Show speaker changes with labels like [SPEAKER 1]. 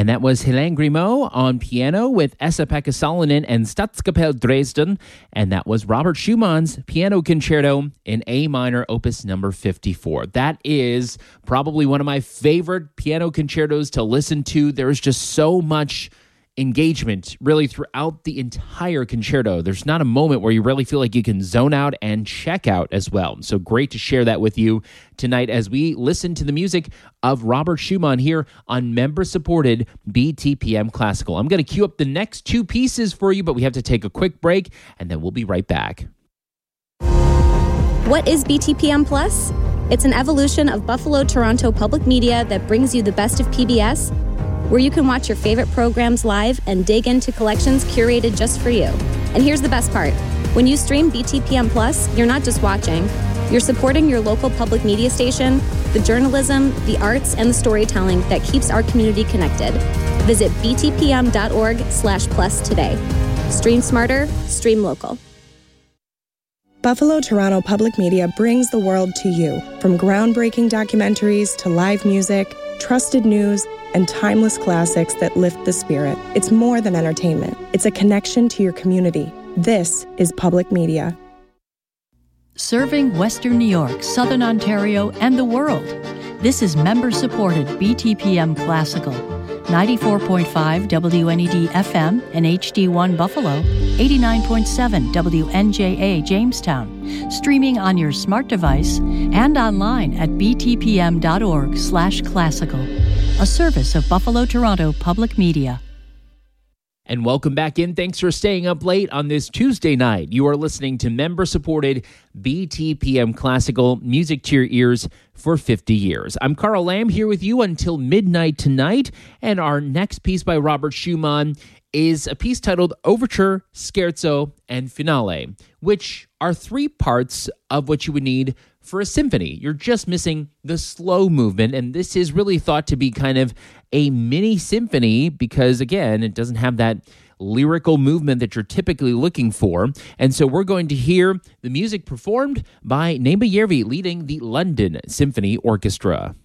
[SPEAKER 1] And that was Hélène Grimaud on piano with Esa-Pekka Salonen and Statskapelle Dresden. And that was Robert Schumann's Piano Concerto in A minor, opus number 54. That is probably one of my favorite piano concertos to listen to. There is just so much engagement really throughout the entire concerto. There's not a moment where you really feel like you can zone out and check out as well. So great to share that with you tonight as we listen to the music of Robert Schumann here on member-supported BTPM Classical. I'm going to cue up the next two pieces for you, but we have to take a quick break, and then we'll be right back.
[SPEAKER 2] What is BTPM Plus? It's an evolution of Buffalo Toronto Public Media that brings you the best of PBS, where you can watch your favorite programs live and dig into collections curated just for you. And here's the best part. When you stream BTPM Plus, you're not just watching. You're supporting your local public media station, the journalism, the arts, and the storytelling that keeps our community connected. Visit btpm.org/plus today. Stream smarter, stream local.
[SPEAKER 3] Buffalo Toronto Public Media brings the world to you. From groundbreaking documentaries to live music, trusted news, and timeless classics that lift the spirit. It's more than entertainment. It's a connection to your community. This is public media.
[SPEAKER 4] Serving Western New York, Southern Ontario, and the world. This is member-supported BTPM Classical. 94.5 WNED FM and HD1 Buffalo, 89.7 WNJA Jamestown, streaming on your smart device and online at btpm.org/classical, a service of Buffalo Toronto Public Media.
[SPEAKER 1] And welcome back in. Thanks for staying up late on this Tuesday night. You are listening to member-supported BTPM Classical, music to your ears for 50 years. I'm Carl Lamb here with you until midnight tonight, and our next piece by Robert Schumann is a piece titled Overture, Scherzo, and Finale, which are three parts of what you would need for a symphony. You're just missing the slow movement, and this is really thought to be kind of a mini symphony because, again, it doesn't have that lyrical movement that you're typically looking for. And so we're going to hear the music performed by Néma Järvi leading the London Symphony Orchestra.